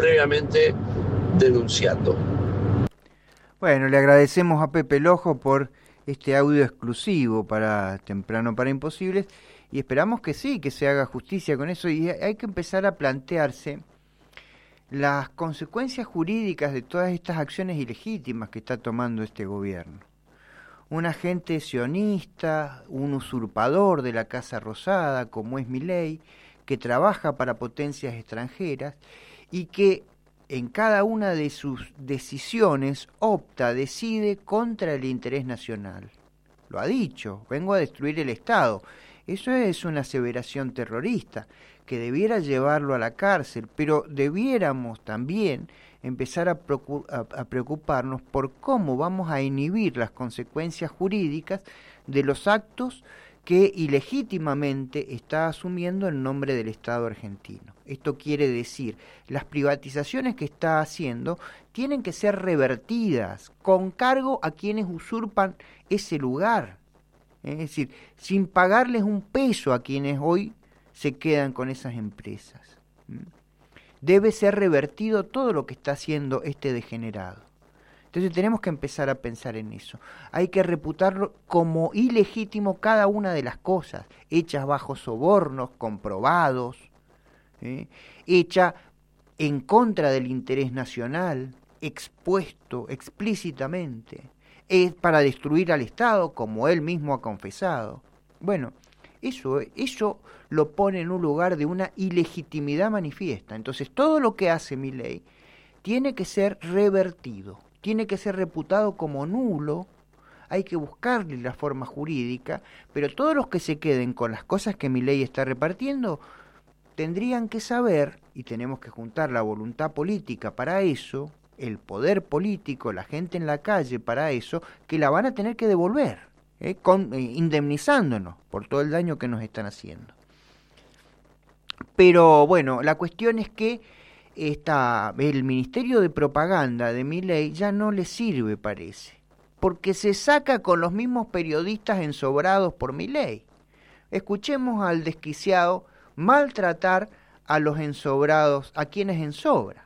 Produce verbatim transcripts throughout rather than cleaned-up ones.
previamente denunciando. Bueno, le agradecemos a Pepe Lojo por este audio exclusivo para Temprano para Imposibles y esperamos que sí, que se haga justicia con eso, y hay que empezar a plantearse las consecuencias jurídicas de todas estas acciones ilegítimas que está tomando este gobierno. Un agente sionista, un usurpador de la Casa Rosada, como es Milei, que trabaja para potencias extranjeras y que en cada una de sus decisiones opta, decide contra el interés nacional. Lo ha dicho, vengo a destruir el Estado. Eso es una aseveración terrorista que debiera llevarlo a la cárcel, pero debiéramos también empezar a, a preocuparnos por cómo vamos a inhibir las consecuencias jurídicas de los actos que ilegítimamente está asumiendo en nombre del Estado argentino. Esto quiere decir, las privatizaciones que está haciendo tienen que ser revertidas con cargo a quienes usurpan ese lugar. Es decir, sin pagarles un peso a quienes hoy se quedan con esas empresas. Debe ser revertido todo lo que está haciendo este degenerado. Entonces tenemos que empezar a pensar en eso. Hay que reputarlo como ilegítimo cada una de las cosas, hechas bajo sobornos, comprobados, ¿eh? hecha en contra del interés nacional, expuesto explícitamente, es para destruir al Estado, como él mismo ha confesado. Bueno, eso, eso lo pone en un lugar de una ilegitimidad manifiesta. Entonces todo lo que hace Milei tiene que ser revertido, tiene que ser reputado como nulo, hay que buscarle la forma jurídica, pero todos los que se queden con las cosas que Milei está repartiendo tendrían que saber, y tenemos que juntar la voluntad política para eso, el poder político, la gente en la calle para eso, que la van a tener que devolver, ¿eh? Con, eh, indemnizándonos por todo el daño que nos están haciendo. Pero bueno, la cuestión es que esta, el Ministerio de Propaganda de Milei ya no le sirve, parece, porque se saca con los mismos periodistas ensobrados por Milei. Escuchemos al desquiciado maltratar a los ensobrados, a quienes ensobra.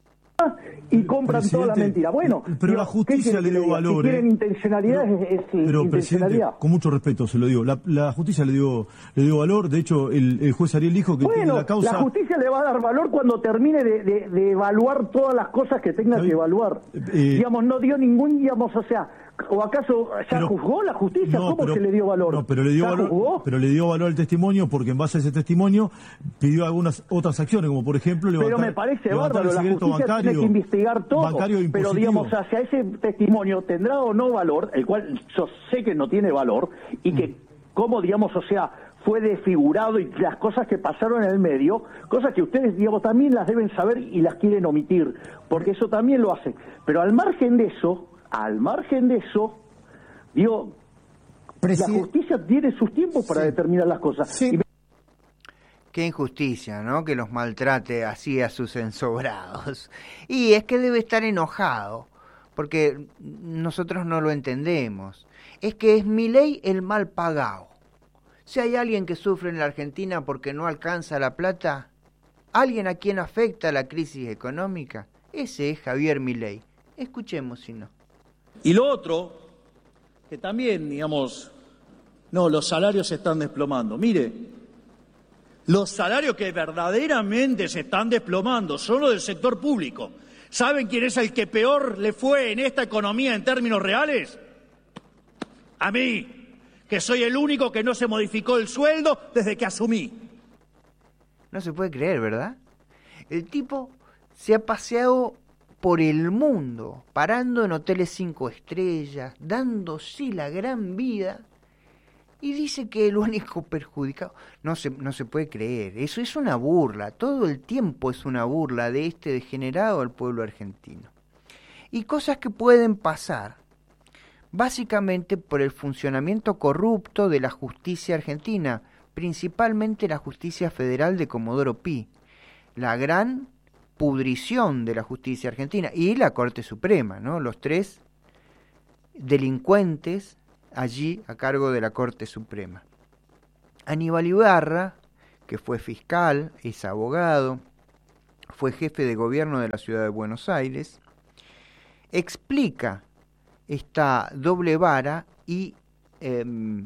Y compran presidente, toda la mentira. Bueno, pero la justicia le dio valor. Si quieren eh, intencionalidad, pero, es, es pero intencionalidad. Con mucho respeto se lo digo. La, la justicia le dio le dio valor. De hecho, el, el juez Ariel dijo que bueno, tiene la causa. La justicia le va a dar valor cuando termine de, de, de evaluar todas las cosas que tenga que evaluar. Eh, digamos, no dio ningún, digamos, o sea, ¿o acaso ya pero, juzgó la justicia? No, ¿Cómo pero, se le dio valor? No, pero le dio valor, juzgó? pero le dio valor al testimonio porque en base a ese testimonio pidió algunas otras acciones, como por ejemplo levantar, pero me parece levantar bárbaro, el secreto la justicia bancario, tiene que investigar todo, bancario pero digamos, hacia ese testimonio tendrá o no valor, el cual yo sé que no tiene valor, y que, mm. como digamos, o sea, fue desfigurado y las cosas que pasaron en el medio, cosas que ustedes, digamos, también las deben saber y las quieren omitir, porque eso también lo hacen. Pero al margen de eso, al margen de eso, digo, Presid... la justicia tiene sus tiempos para sí. determinar las cosas. Sí. Y... Qué injusticia, ¿no? Que los maltrate así a sus ensobrados. Y es que debe estar enojado, porque nosotros no lo entendemos. Es que es Milei el mal pagado. Si hay alguien que sufre en la Argentina porque no alcanza la plata, alguien a quien afecta la crisis económica, ese es Javier Milei. Escuchemos si no. Y lo otro, que también, digamos, no, los salarios se están desplomando. Mire, los salarios que verdaderamente se están desplomando son los del sector público. ¿Saben quién es el que peor le fue en esta economía en términos reales? A mí, que soy el único que no se modificó el sueldo desde que asumí. No se puede creer, ¿verdad? El tipo se ha paseado por el mundo, parando en hoteles cinco estrellas, dando sí la gran vida, y dice que el único perjudicado, no se, no se puede creer, eso es una burla, todo el tiempo es una burla de este degenerado al pueblo argentino. Y cosas que pueden pasar, básicamente por el funcionamiento corrupto de la justicia argentina, principalmente la justicia federal de Comodoro Pi, la gran pudrición de la justicia argentina y la Corte Suprema, ¿no? Los tres delincuentes allí a cargo de la Corte Suprema. Aníbal Ibarra, que fue fiscal, es abogado, fue jefe de gobierno de la ciudad de Buenos Aires, explica esta doble vara y eh,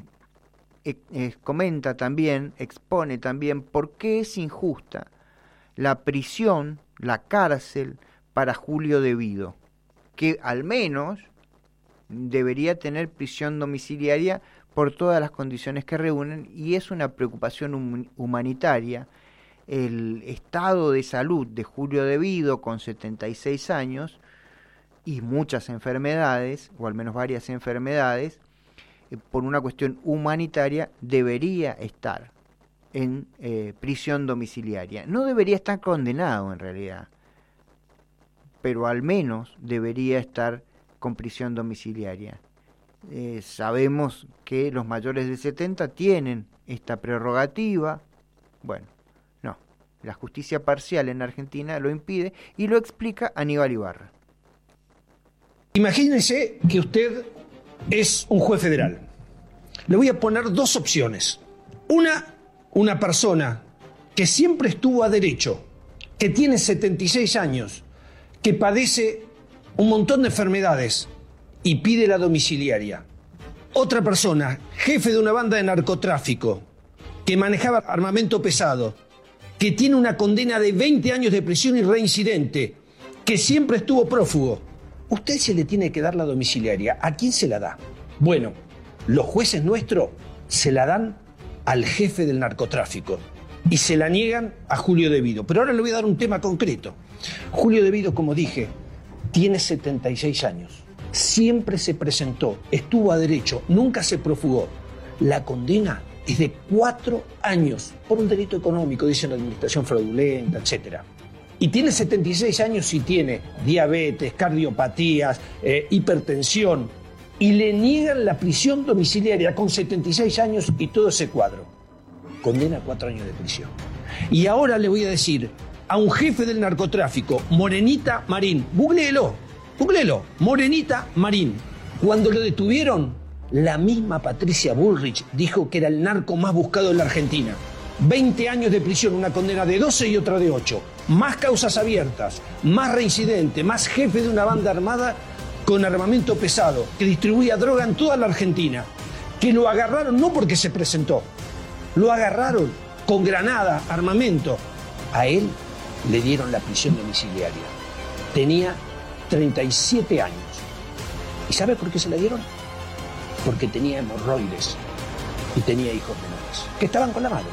eh, comenta también, expone también por qué es injusta la prisión, la cárcel para Julio De Vido, que al menos debería tener prisión domiciliaria por todas las condiciones que reúnen, y es una preocupación hum- humanitaria. El estado de salud de Julio De Vido, con setenta y seis años y muchas enfermedades, o al menos varias enfermedades, eh, por una cuestión humanitaria debería estar en eh, prisión domiciliaria. No debería estar condenado en realidad, pero al menos debería estar con prisión domiciliaria. Eh, sabemos que los mayores de setenta tienen esta prerrogativa. Bueno, no, la justicia parcial en Argentina lo impide, y lo explica Aníbal Ibarra. Imagínense que usted es un juez federal. Le voy a poner dos opciones. Una, una persona que siempre estuvo a derecho, que tiene setenta y seis años, que padece un montón de enfermedades y pide la domiciliaria. Otra persona, jefe de una banda de narcotráfico, que manejaba armamento pesado, que tiene una condena de veinte años de prisión y reincidente, que siempre estuvo prófugo. Usted se le tiene que dar la domiciliaria. ¿A quién se la da? Bueno, los jueces nuestros se la dan al jefe del narcotráfico y se la niegan a Julio De Vido. Pero ahora le voy a dar un tema concreto. Julio De Vido, como dije, tiene setenta y seis años. Siempre se presentó, estuvo a derecho, nunca se profugó. La condena es de cuatro años por un delito económico, dicen la administración fraudulenta, etcétera. Y tiene setenta y seis años y tiene diabetes, cardiopatías, eh, hipertensión, y le niegan la prisión domiciliaria con setenta y seis años y todo ese cuadro. Condena a cuatro años de prisión. Y ahora le voy a decir a un jefe del narcotráfico, Morenita Marín, googleelo, googleelo, Morenita Marín. Cuando lo detuvieron, la misma Patricia Bullrich dijo que era el narco más buscado en la Argentina. veinte años de prisión, una condena de doce y otra de ocho. Más causas abiertas, más reincidente, más jefe de una banda armada con armamento pesado, que distribuía droga en toda la Argentina. Que lo agarraron no porque se presentó, lo agarraron con granada, armamento. A él le dieron la prisión domiciliaria. Tenía treinta y siete años. ¿Y sabe por qué se la dieron? Porque tenía hemorroides y tenía hijos menores, que estaban con la madre.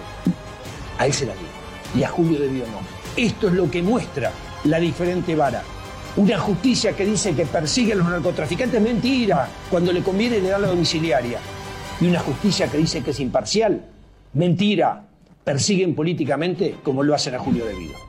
A él se la dieron, y a Julio De Vido no. Esto es lo que muestra la diferente vara. Una justicia que dice que persigue a los narcotraficantes, mentira. Cuando le conviene le da la domiciliaria. Y una justicia que dice que es imparcial, mentira. Persiguen políticamente como lo hacen a Julio De Vido.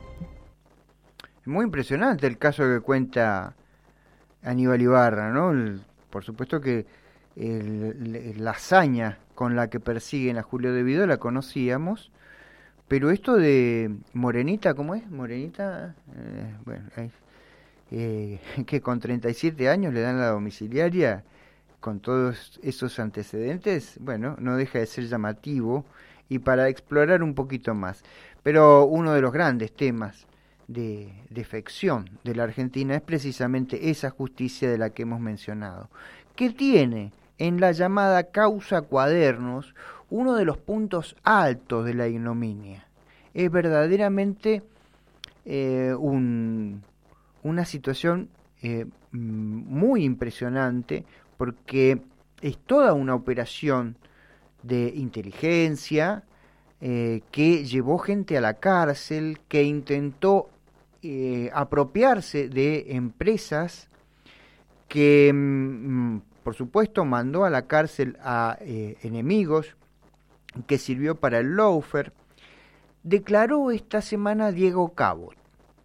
Muy impresionante el caso que cuenta Aníbal Ibarra, ¿no? El, por supuesto que el, la hazaña con la que persiguen a Julio De Vido la conocíamos, pero esto de Morenita, ¿cómo es? Morenita, eh, bueno, eh, eh, que con treinta y siete años le dan la domiciliaria, con todos esos antecedentes, bueno, no deja de ser llamativo y para explorar un poquito más. Pero uno de los grandes temas de defección de la Argentina es precisamente esa justicia de la que hemos mencionado, que tiene en la llamada causa Cuadernos uno de los puntos altos de la ignominia. Es verdaderamente eh, un, una situación eh, muy impresionante, porque es toda una operación de inteligencia eh, que llevó gente a la cárcel, que intentó eh, apropiarse de empresas, que mm, por supuesto mandó a la cárcel a eh, enemigos, que sirvió para el lawfare. Declaró esta semana Diego Cabot,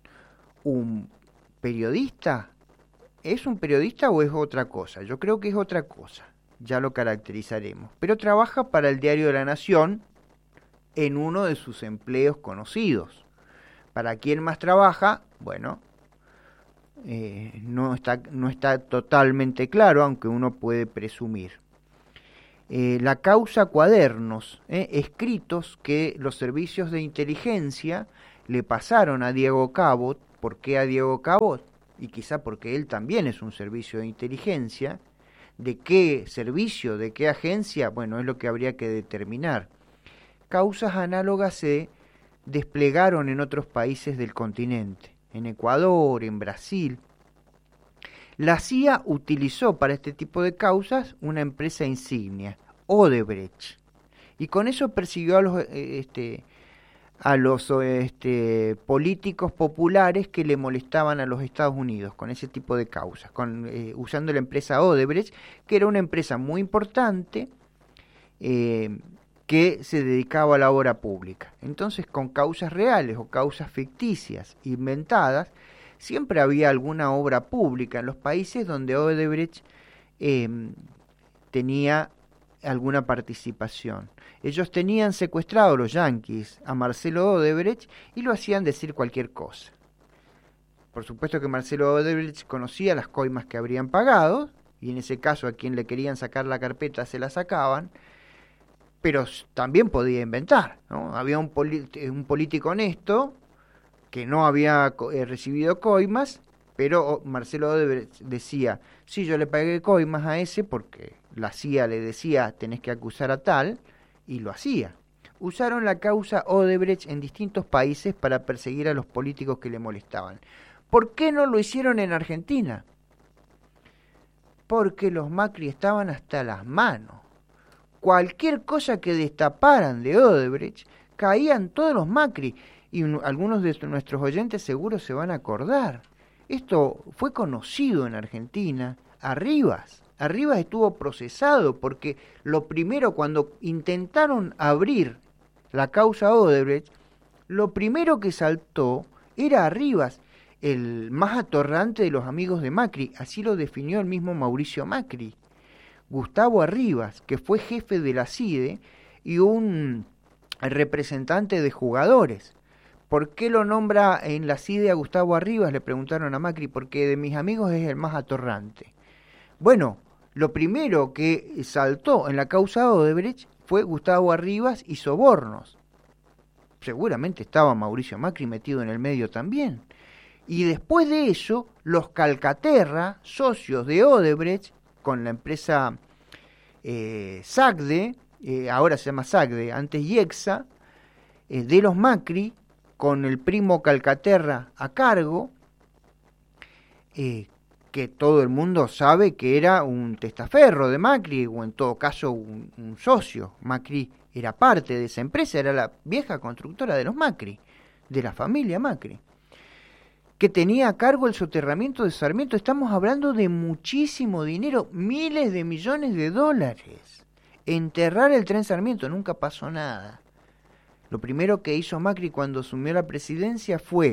un periodista. ¿Es un periodista o es otra cosa? Yo creo que es otra cosa, ya lo caracterizaremos. Pero trabaja para el Diario de la Nación en uno de sus empleos conocidos. ¿Para quién más trabaja? Bueno, eh, no está, no está totalmente claro, aunque uno puede presumir. Eh, la causa Cuadernos, eh, escritos que los servicios de inteligencia le pasaron a Diego Cabot. ¿Por qué a Diego Cabot? Y quizá porque él también es un servicio de inteligencia. ¿De qué servicio, de qué agencia? Bueno, es lo que habría que determinar. Causas análogas se desplegaron en otros países del continente, en Ecuador, en Brasil. La C I A utilizó para este tipo de causas una empresa insignia, Odebrecht, y con eso persiguió a los, este, a los este, políticos populares que le molestaban a los Estados Unidos con ese tipo de causas, con, eh, usando la empresa Odebrecht, que era una empresa muy importante, eh, que se dedicaba a la obra pública. Entonces, con causas reales o causas ficticias, inventadas, siempre había alguna obra pública en los países donde Odebrecht eh, tenía alguna participación. Ellos tenían secuestrado, los yanquis, a Marcelo Odebrecht y lo hacían decir cualquier cosa. Por supuesto que Marcelo Odebrecht conocía las coimas que habrían pagado, y en ese caso a quien le querían sacar la carpeta se la sacaban, pero también podía inventar, ¿no? Había un, un político honesto que no había eh, recibido coimas, pero Marcelo Odebrecht decía, sí, yo le pagué coimas a ese porque la C I A le decía, tenés que acusar a tal, y lo hacía. Usaron la causa Odebrecht en distintos países para perseguir a los políticos que le molestaban. ¿Por qué no lo hicieron en Argentina? Porque los Macri estaban hasta las manos. Cualquier cosa que destaparan de Odebrecht, caían todos los Macri, y algunos de nuestros oyentes seguro se van a acordar. Esto fue conocido en Argentina, a Rivas. A Rivas estuvo procesado porque lo primero, cuando intentaron abrir la causa Odebrecht, lo primero que saltó era a Rivas, el más atorrante de los amigos de Macri. Así lo definió el mismo Mauricio Macri. Gustavo Arribas, que fue jefe de la C I D E y un representante de jugadores. ¿Por qué lo nombra en la C I D E a Gustavo Arribas? Le preguntaron a Macri, porque de mis amigos es el más atorrante. Bueno, lo primero que saltó en la causa Odebrecht fue Gustavo Arribas y sobornos. Seguramente estaba Mauricio Macri metido en el medio también. Y después de eso, los Calcaterra, socios de Odebrecht, con la empresa eh, SACDE, eh, ahora se llama SACDE, antes IEXA, eh, de los Macri, con el primo Calcaterra a cargo, eh, que todo el mundo sabe que era un testaferro de Macri, o en todo caso un, un socio. Macri era parte de esa empresa, era la vieja constructora de los Macri, de la familia Macri, que tenía a cargo el soterramiento de Sarmiento. Estamos hablando de muchísimo dinero, miles de millones de dólares. Enterrar el tren Sarmiento, nunca pasó nada. Lo primero que hizo Macri cuando asumió la presidencia fue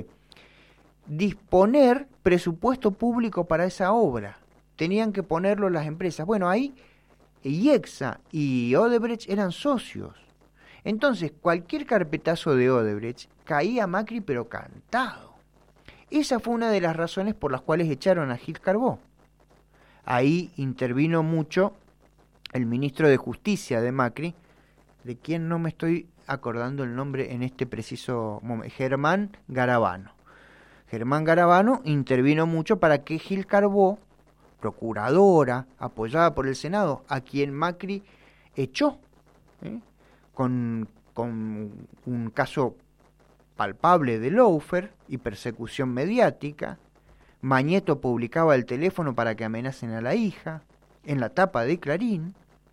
disponer presupuesto público para esa obra. Tenían que ponerlo las empresas. Bueno, ahí IEXA y Odebrecht eran socios. Entonces, cualquier carpetazo de Odebrecht caía Macri pero cantado. Esa fue una de las razones por las cuales echaron a Gil Carbó. Ahí intervino mucho el ministro de Justicia de Macri, de quien no me estoy acordando el nombre en este preciso momento, Germán Garabano. Germán Garabano intervino mucho para que Gil Carbó, procuradora, apoyada por el Senado, a quien Macri echó, ¿eh? con, con un caso palpable de lawfare y persecución mediática. Mañeto publicaba el teléfono para que amenacen a la hija, en la tapa de Clarín.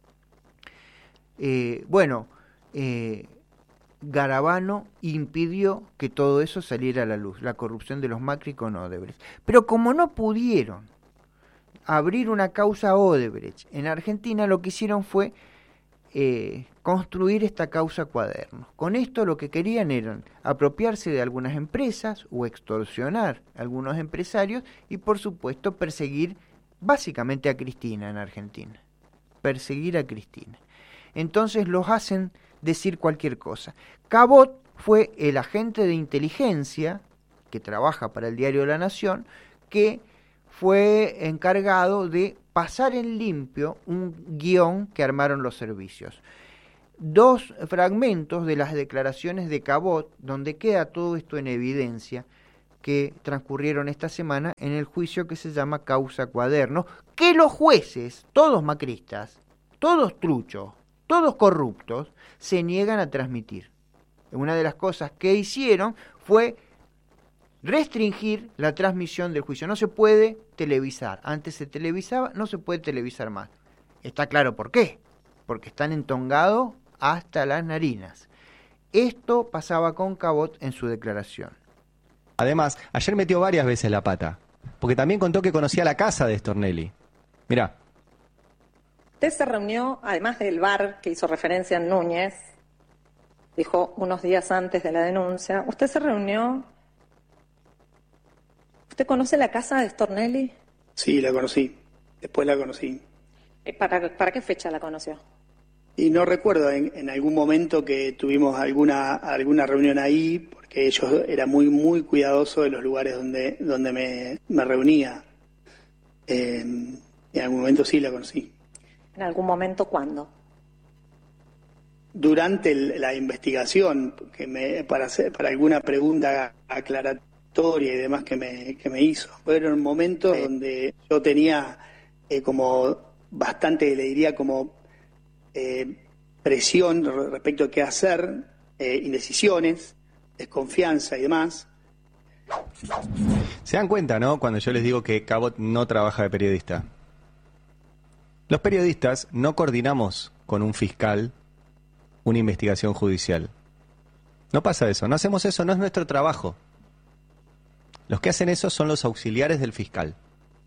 Eh, bueno, eh, Garabano impidió que todo eso saliera a la luz, la corrupción de los Macri con Odebrecht. Pero como no pudieron abrir una causa Odebrecht en Argentina, lo que hicieron fue eh, construir esta causa Cuadernos. Con esto lo que querían era apropiarse de algunas empresas o extorsionar a algunos empresarios y, por supuesto, perseguir básicamente a Cristina en Argentina. Perseguir a Cristina. Entonces los hacen decir cualquier cosa. Cabot fue el agente de inteligencia que trabaja para el diario La Nación, que fue encargado de pasar en limpio un guión que armaron los servicios. dos fragmentos de las declaraciones de Cabot, donde queda todo esto en evidencia, que transcurrieron esta semana en el juicio que se llama Causa Cuaderno, que los jueces, todos macristas, todos truchos, todos corruptos, se niegan a transmitir. Una de las cosas que hicieron fue restringir la transmisión del juicio. No se puede televisar. Antes se televisaba, no se puede televisar más. Está claro por qué. Porque están entongados hasta las narinas. Esto pasaba con Cabot en su declaración. Además, ayer metió varias veces la pata, porque también contó que conocía la casa de Stornelli. Mirá. Usted se reunió, además del bar que hizo referencia en Núñez, dijo unos días antes de la denuncia, usted se reunió... ¿Usted conoce la casa de Stornelli? Sí, la conocí. Después la conocí. ¿Para, para qué fecha la conoció? Y no recuerdo en, en algún momento que tuvimos alguna alguna reunión ahí, porque ellos era muy muy cuidadoso de los lugares donde donde me, me reunía. Eh, en algún momento sí la conocí. ¿En algún momento cuándo? Durante el, la investigación, que me, para hacer para alguna pregunta aclaratoria y demás que me que me hizo. Fueron momentos sí. donde yo tenía eh, como bastante, le diría como Eh, presión respecto a qué hacer, eh, indecisiones, desconfianza y demás. Se dan cuenta, ¿no? Cuando yo les digo que Cabot no trabaja de periodista. Los periodistas no coordinamos con un fiscal una investigación judicial. No pasa eso, no hacemos eso, no es nuestro trabajo. Los que hacen eso son los auxiliares del fiscal.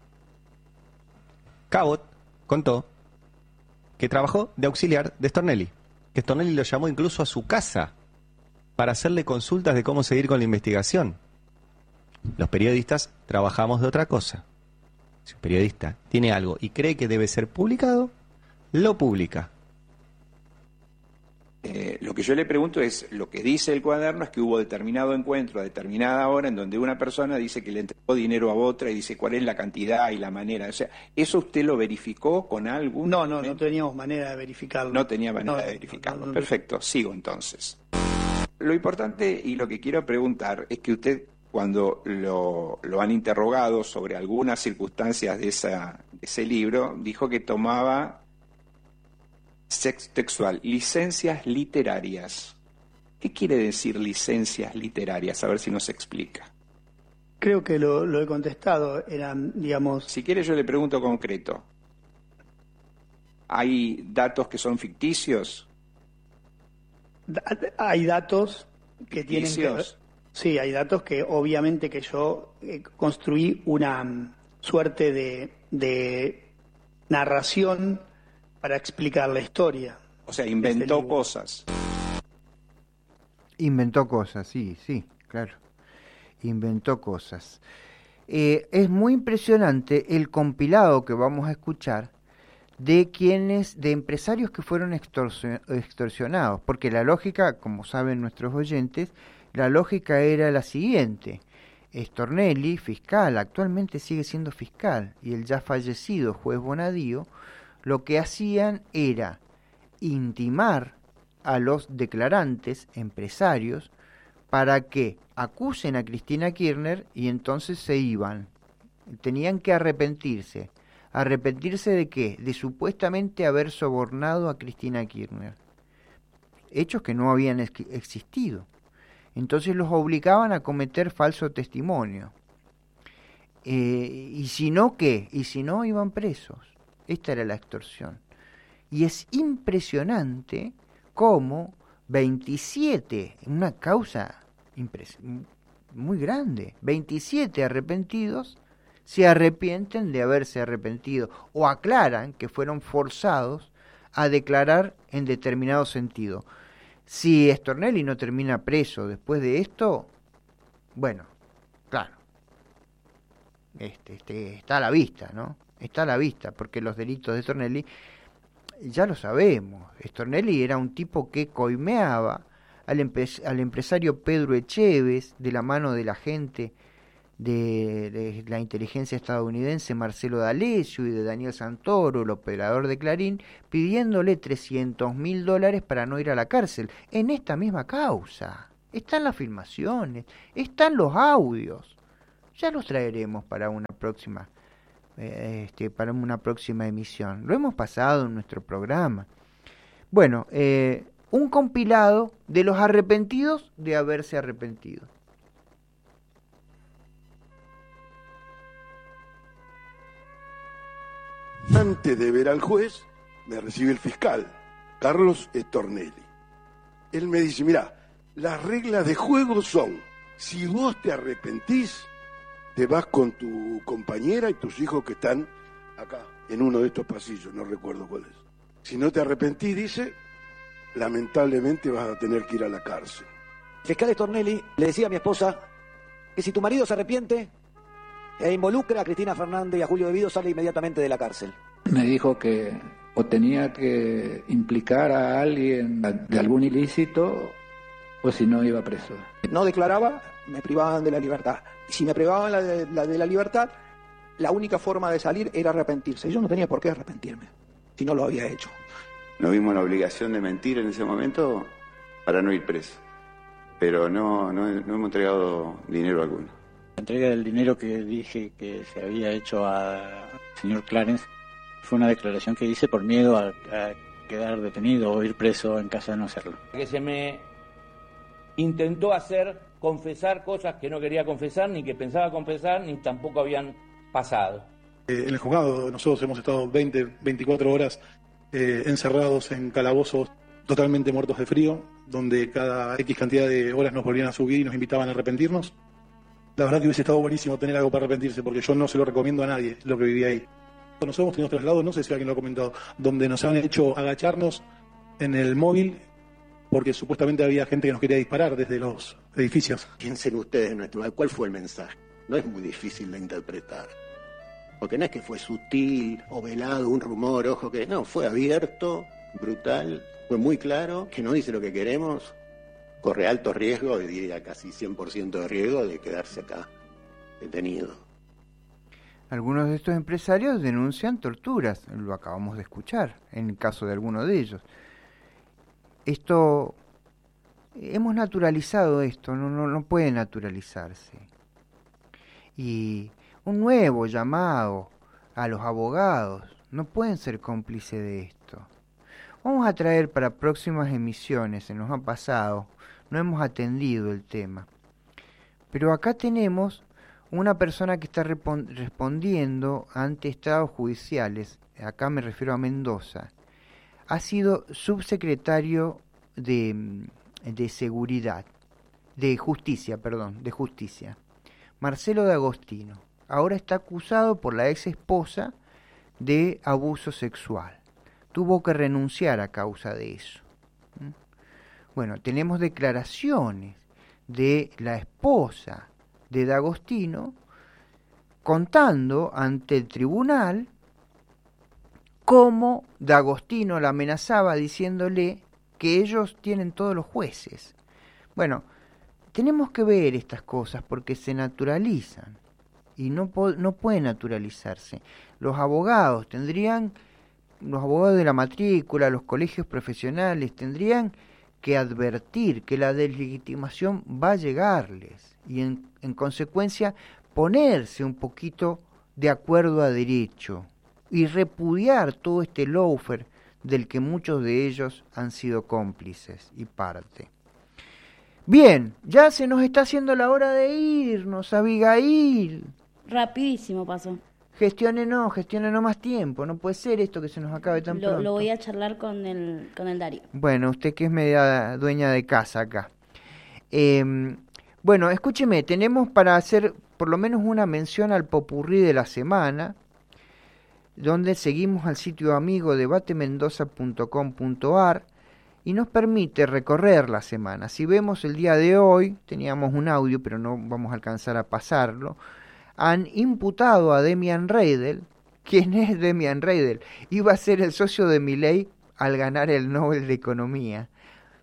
Cabot contó que trabajó de auxiliar de Stornelli, que Stornelli lo llamó incluso a su casa para hacerle consultas de cómo seguir con la investigación. Los periodistas trabajamos de otra cosa. Si un periodista tiene algo y cree que debe ser publicado, lo publica. Eh, lo que yo le pregunto es, lo que dice el cuaderno es que hubo determinado encuentro a determinada hora en donde una persona dice que le entregó dinero a otra y dice cuál es la cantidad y la manera. O sea, ¿eso usted lo verificó con algún No, no, momento? no teníamos manera de verificarlo. No tenía manera no, de verificarlo. No, no, no. Perfecto, sigo entonces. Lo importante y lo que quiero preguntar es que usted, cuando lo, lo han interrogado sobre algunas circunstancias de, esa, de ese libro, dijo que tomaba... Sexo textual, licencias literarias. ¿Qué quiere decir licencias literarias? A ver si nos explica. Creo que lo, lo he contestado. Eran, digamos... Si quiere yo le pregunto concreto. ¿Hay datos que son ficticios? Da, hay datos que ¿Ficticios? tienen que... Sí, hay datos que obviamente que yo eh, construí una um, suerte de, de narración para explicar la historia. O sea, inventó cosas. Inventó cosas, sí, sí, claro. Inventó cosas. Eh, es muy impresionante el compilado que vamos a escuchar de quienes, de empresarios que fueron extorsion, extorsionados, porque la lógica, como saben nuestros oyentes, la lógica era la siguiente. Stornelli, fiscal, actualmente sigue siendo fiscal, y el ya fallecido juez Bonadío, lo que hacían era intimar a los declarantes, empresarios, para que acusen a Cristina Kirchner y entonces se iban. Tenían que arrepentirse. ¿Arrepentirse de qué? De supuestamente haber sobornado a Cristina Kirchner. Hechos que no habían existido. Entonces los obligaban a cometer falso testimonio. Eh, y si no, ¿qué? Y si no, iban presos. Esta era la extorsión. Y es impresionante cómo veintisiete, una causa impres- muy grande, veintisiete arrepentidos se arrepienten de haberse arrepentido o aclaran que fueron forzados a declarar en determinado sentido. Si Stornelli no termina preso después de esto, bueno, claro, este, este, está a la vista, ¿no? Está a la vista, porque los delitos de Stornelli, ya lo sabemos, Stornelli era un tipo que coimeaba al, empe- al empresario Pedro Echeves de la mano de la gente de, de la inteligencia estadounidense Marcelo D'Alessio y de Daniel Santoro, el operador de Clarín, pidiéndole trescientos mil dólares para no ir a la cárcel, en esta misma causa. Están las filmaciones, están los audios. Ya los traeremos para una próxima, eh, este, para una próxima emisión. Lo hemos pasado en nuestro programa. Bueno, eh, un compilado de los arrepentidos de haberse arrepentido. Antes de ver al juez, me recibe el fiscal, Carlos Stornelli. Él me dice, mirá, las reglas de juego son, si vos te arrepentís, te vas con tu compañera y tus hijos que están acá, en uno de estos pasillos, no recuerdo cuál es. Si no te arrepentís, dice, lamentablemente vas a tener que ir a la cárcel. El fiscal Stornelli le decía a mi esposa que si tu marido se arrepiente e involucra a Cristina Fernández y a Julio De Vido, sale inmediatamente de la cárcel. Me dijo que o tenía que implicar a alguien de algún ilícito o si no iba preso. No declaraba, me privaban de la libertad. Si me privaban la de, la de la libertad, la única forma de salir era arrepentirse. Yo no tenía por qué arrepentirme si no lo había hecho. Nos vimos la obligación de mentir en ese momento para no ir preso, pero no, no, no hemos entregado dinero alguno. La entrega del dinero que dije que se había hecho al señor Clarence fue una declaración que hice por miedo a, a quedar detenido o ir preso en caso de no hacerlo. Que se me intentó hacer confesar cosas que no quería confesar, ni que pensaba confesar, ni tampoco habían pasado. Eh, en el juzgado nosotros hemos estado veinte, veinticuatro horas eh, encerrados en calabozos totalmente muertos de frío, donde cada X cantidad de horas nos volvían a subir y nos invitaban a arrepentirnos. La verdad que hubiese estado buenísimo tener algo para arrepentirse, porque yo no se lo recomiendo a nadie lo que viví ahí. Nosotros hemos tenido traslados, no sé si alguien lo ha comentado, donde nos han hecho agacharnos en el móvil porque supuestamente había gente que nos quería disparar desde los edificios. Piensen ustedes, nuestro, ¿cuál fue el mensaje? No es muy difícil de interpretar, porque no es que fue sutil o velado, un rumor, ojo, que no, fue abierto, brutal, fue muy claro, que no dice lo que queremos, corre alto riesgo, diría casi cien por ciento de riesgo de quedarse acá detenido. Algunos de estos empresarios denuncian torturas, lo acabamos de escuchar, en el caso de alguno de ellos. Esto, hemos naturalizado esto, no, no, no puede naturalizarse. Y un nuevo llamado a los abogados, no pueden ser cómplices de esto. Vamos a traer para próximas emisiones, se nos ha pasado, no hemos atendido el tema. Pero acá tenemos una persona que está respondiendo ante estados judiciales, acá me refiero a Mendoza, ha sido subsecretario de, de seguridad, de justicia, perdón, de justicia, Marcelo D'Agostino. Ahora está acusado por la ex esposa de abuso sexual. Tuvo que renunciar a causa de eso. ¿Mm? Bueno, tenemos declaraciones de la esposa de D'Agostino contando ante el tribunal cómo D'Agostino la amenazaba diciéndole que ellos tienen todos los jueces. Bueno, tenemos que ver estas cosas porque se naturalizan y no, po- no pueden naturalizarse. Los abogados tendrían, los abogados de la matrícula, los colegios profesionales tendrían que advertir que la deslegitimación va a llegarles y en, en consecuencia ponerse un poquito de acuerdo a derecho y repudiar todo este lawfare del que muchos de ellos han sido cómplices y parte. Bien, ya se nos está haciendo la hora de irnos, Abigail. Rapidísimo pasó. Gestionenos, gestionenos más tiempo, no puede ser esto que se nos acabe tan Lo, pronto. lo voy a charlar con el, con el Darío. Bueno, usted que es media dueña de casa acá. Eh, bueno, escúcheme, tenemos para hacer por lo menos una mención al popurrí de la semana, donde seguimos al sitio amigo debate mendoza punto com punto a r y nos permite recorrer la semana. Si vemos el día de hoy, teníamos un audio, pero no vamos a alcanzar a pasarlo, han imputado a Demian Reidel. ¿Quién es Demian Reidel? Iba a ser el socio de Milei al ganar el Nobel de Economía.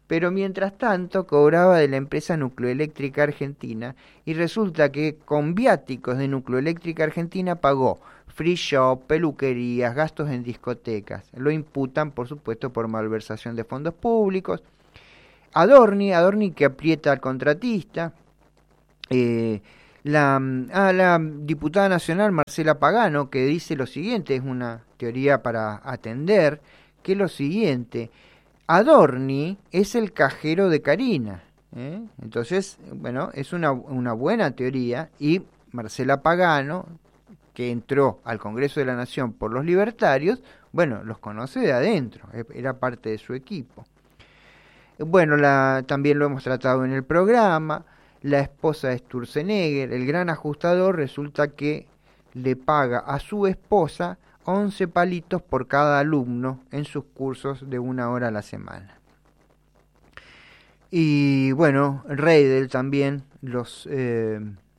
pero mientras tanto cobraba de la empresa Nucleoeléctrica Argentina y resulta que con viáticos de Nucleoeléctrica Argentina pagó free shop, peluquerías, gastos en discotecas. Lo imputan, por supuesto, por malversación de fondos públicos. Adorni, Adorni que aprieta al contratista. Eh, la, ah, la diputada nacional Marcela Pagano, que dice lo siguiente, es una teoría para atender, que es lo siguiente: Adorni es el cajero de Carina, ¿eh? Entonces, bueno, es una, una buena teoría, y Marcela Pagano, que entró al Congreso de la Nación por los libertarios, bueno, los conoce de adentro, era parte de su equipo. Bueno, la, también lo hemos tratado en el programa. La esposa de Sturzenegger, el gran ajustador, resulta que le paga a su esposa once palitos por cada alumno en sus cursos de una hora a la semana. Y bueno, Reidel también, los, eh,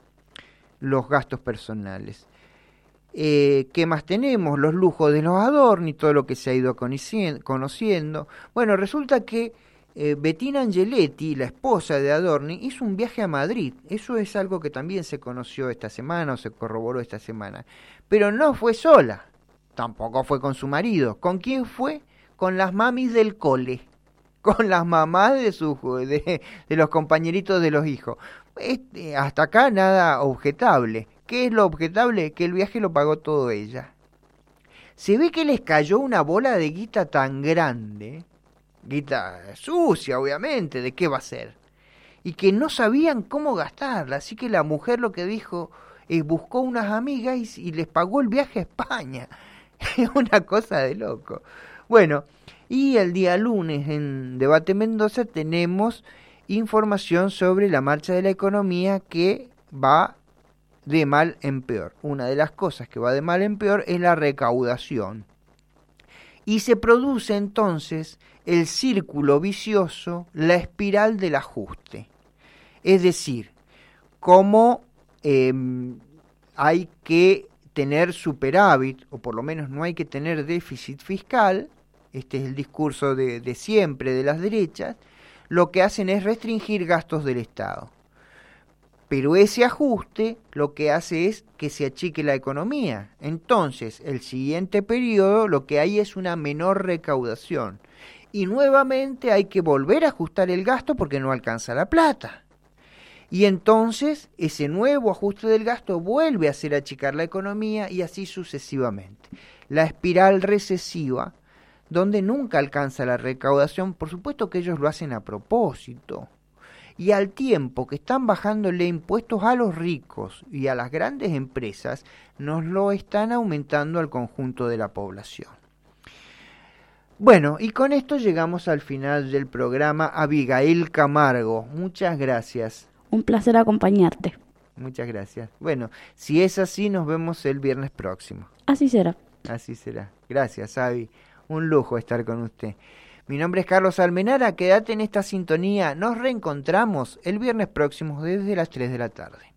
los gastos personales. Eh, ¿Qué más tenemos? Los lujos de los Adorni, todo lo que se ha ido conociendo. Bueno, resulta que eh, Bettina Angeletti, la esposa de Adorni, hizo un viaje a Madrid. Eso es algo que también se conoció esta semana o se corroboró esta semana. Pero no fue sola, tampoco fue con su marido. ¿Con quién fue? Con las mamis del cole, con las mamás de, sus, de, de los compañeritos de los hijos. Este, hasta acá nada objetable. ¿Qué es lo objetable? Que el viaje lo pagó todo ella. Se ve que les cayó una bola de guita tan grande, guita sucia obviamente, ¿de qué va a ser? Y que no sabían cómo gastarla, así que la mujer lo que dijo es buscó unas amigas y, y les pagó el viaje a España. Es una cosa de loco. Bueno, y el día lunes en Debate Mendoza tenemos información sobre la marcha de la economía que va de mal en peor. Una de las cosas que va de mal en peor es la recaudación. Y se produce entonces el círculo vicioso, la espiral del ajuste. Es decir, cómo eh, hay que tener superávit, o por lo menos no hay que tener déficit fiscal, este es el discurso de, de siempre de las derechas, lo que hacen es restringir gastos del Estado. Pero ese ajuste lo que hace es que se achique la economía. Entonces, el siguiente periodo lo que hay es una menor recaudación. Y nuevamente hay que volver a ajustar el gasto porque no alcanza la plata. Y entonces ese nuevo ajuste del gasto vuelve a hacer achicar la economía y así sucesivamente. La espiral recesiva, donde nunca alcanza la recaudación, por supuesto que ellos lo hacen a propósito. Y al tiempo que están bajándole impuestos a los ricos y a las grandes empresas, nos lo están aumentando al conjunto de la población. Bueno, y con esto llegamos al final del programa. Abigail Camargo, muchas gracias. Un placer acompañarte. Muchas gracias. Bueno, si es así, nos vemos el viernes próximo. Así será. Así será. Gracias, Abby. Un lujo estar con usted. Mi nombre es Carlos Almenara, quédate en esta sintonía, nos reencontramos el viernes próximo desde las tres de la tarde.